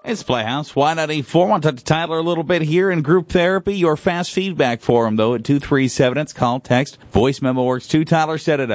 It's Playhouse. Y94. Want to talk to Tyler a little bit here in group therapy. Your fast feedback for him, though, at 237. It's call, text, voice memo works too. Tyler, set it up.